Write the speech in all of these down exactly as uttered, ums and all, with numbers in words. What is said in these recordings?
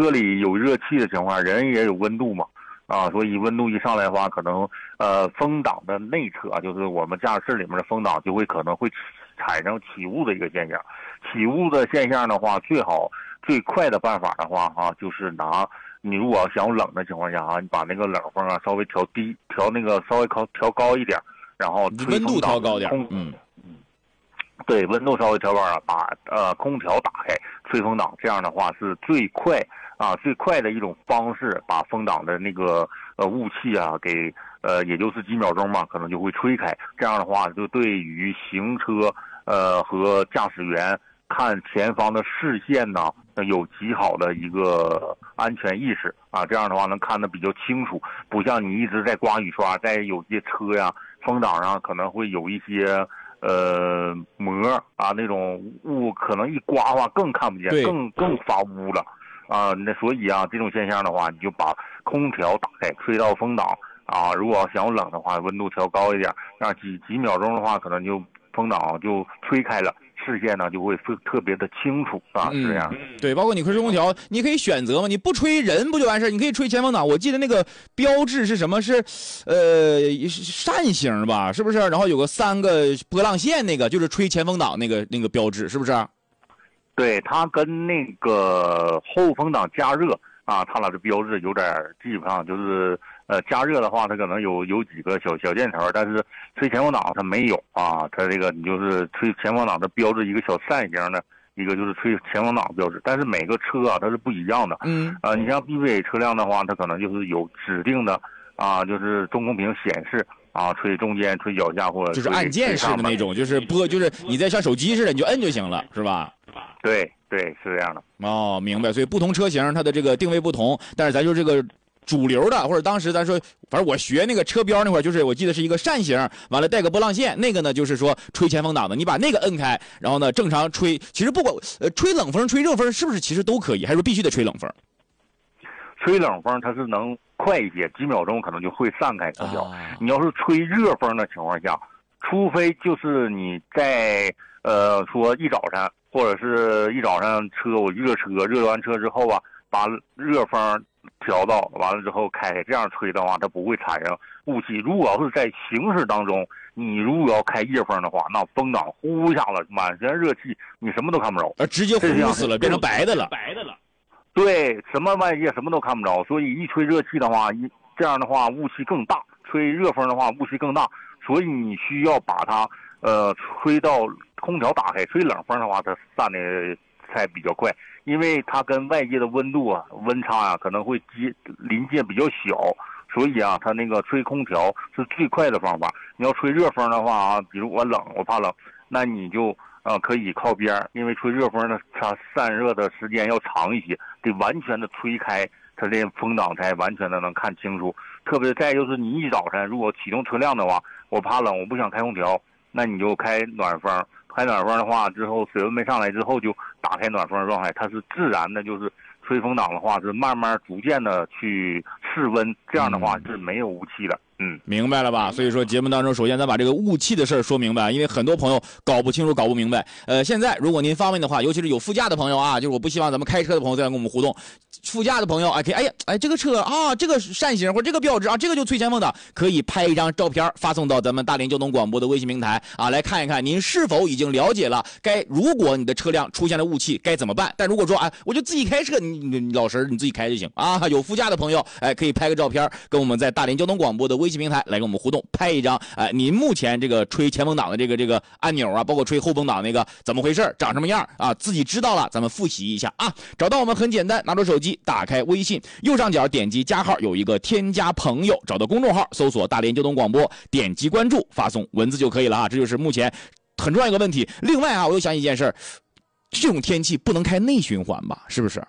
车里有热气的情况下，人也有温度嘛，啊，所以温度一上来的话，可能呃风挡的内侧啊，就是我们驾驶室里面的风挡就会可能会产生起雾的一个现象。起雾的现象的话，最好最快的办法的话哈、啊，就是拿你如果想冷的情况下啊，你把那个冷风啊稍微调低，调那个稍微高调高一点，然后吹温度调高点， 空嗯。 对，温度稍微调高了，把呃空调打开，吹风挡，这样的话是最快啊最快的一种方式，把风挡的那个呃雾气啊给呃也就是几秒钟嘛，可能就会吹开。这样的话，就对于行车呃和驾驶员看前方的视线呢有极好的一个安全意识啊。这样的话能看得比较清楚，不像你一直在刮雨刷，在有些车呀风挡上可能会有一些。呃，膜啊，那种雾可能一刮的话更看不见，更更发乌了，啊，那所以啊，这种现象的话，你就把空调打开，吹到风挡啊。如果想冷的话，温度调高一点，让几几秒钟的话，可能就风挡就吹开了。视线呢就会特别的清楚啊，是这样、 嗯。对，包括你吹空调，你可以选择嘛，你不吹人不就完事，你可以吹前风挡。我记得那个标志是什么？是，呃，扇形吧？是不是？然后有个三个波浪线，那个就是吹前风挡那个那个标志，是不是？ 对，它跟那个后风挡加热啊，它俩的标志有点基本上就是。呃，加热的话，它可能有有几个小小箭头，但是吹前风挡它没有啊。它这个你就是吹前风挡的标志，一个小扇形的，一个就是吹前风挡的标志。但是每个车啊，它是不一样的。 嗯。 啊、呃，你像 B B A 车辆的话，它可能就是有指定的啊，就是中控屏显示啊，吹中间、吹脚下或者就是按键式的那种，就是拨，就是你在像手机似的，你就摁就行了，是吧？ 对对，是这样的。 哦，明白。所以不同车型它的这个定位不同，但是咱就这个。主流的，或者当时咱说，反正我学那个车标那会儿，就是我记得是一个扇形，完了带个波浪线，那个呢就是说吹前风挡的，你把那个摁开，然后呢正常吹。其实不管呃吹冷风、吹热风，是不是其实都可以？还是说必须得吹冷风？ 吹冷风它是能快一些，几秒钟可能就会散开空调。 啊、 你要是吹热风的情况下，除非就是你在呃说一早上或者是一早上车我热车热完车之后啊，把热风。调到完了之后开开，这样吹的话，它不会产生雾气。如果要是在行驶当中，你如果要开夜风的话，那风挡呼一下子，满身热气，你什么都看不着， 呃，直接呼死了，变成白的了， 白的了。对，什么外界什么都看不着，所以一吹热气的话，一这样的话雾气更大；吹热风的话雾气更大，所以你需要把它呃吹到空调打开，吹冷风的话，它散的才比较快。因为它跟外界的温度啊、温差啊可能会接临界比较小，所以啊，它那个吹空调是最快的方法。你要吹热风的话啊，比如我冷，我怕冷，那你就呃可以靠边，因为吹热风呢，它散热的时间要长一些，得完全的吹开，它这风挡才完全的能看清楚。特别再就是你一早晨如果启动车辆的话，我怕冷，我不想开空调，那你就开暖风。开暖风的话，之后水温没上来之后就打开暖风的状态，它是自然的，就是吹风挡的话是慢慢逐渐的去室温，这样的话是没有雾气的。嗯， 明白了吧？所以说节目当中，首先咱把这个雾气的事儿说明白，因为很多朋友搞不清楚、搞不明白。呃，现在如果您方便的话，尤其是有副驾的朋友啊，就是我不希望咱们开车的朋友再来跟我们互动。副驾的朋友啊，可以，哎呀，哎，这个车啊，这个扇形或者这个标志啊，这个就吹前风挡，可以拍一张照片发送到咱们大连交通广播的微信平台啊，来看一看您是否已经了解了该如果你的车辆出现了雾气该怎么办。但如果说哎，我就自己开车，你你老实你自己开就行啊。有副驾的朋友，哎，可以拍个照片跟我们在大连交通广播的微信平台来跟我们互动，拍一张，哎，您目前这个吹前风挡的这个这个按钮啊，包括吹后风挡那个怎么回事，长什么样啊？自己知道了，咱们复习一下啊。找到我们很简单，拿出手机。打开微信，右上角点击加号，有一个添加朋友，找到公众号，搜索大连交通广播，点击关注，发送文字就可以了啊。这就是目前很重要一个问题。另外啊，我又想起一件事，这种天气不能开内循环吧？是不是？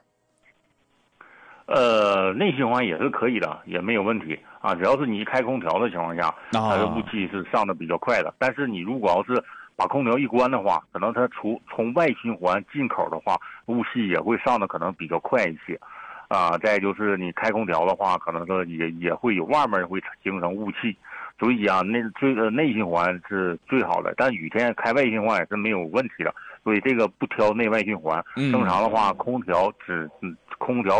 呃，内循环也是可以的，也没有问题啊。只要是你一开空调的情况下，它的雾气是上的比较快的。但是你如果要是把空调一关的话，可能它除从外循环进口的话，雾气也会上的可能比较快一些，啊，再就是你开空调的话，可能说也也会有外面会形成雾气，所以啊，内最呃内循环是最好的，但雨天开外循环也是没有问题的，所以这个不挑内外循环，正常的话，空调只嗯空调。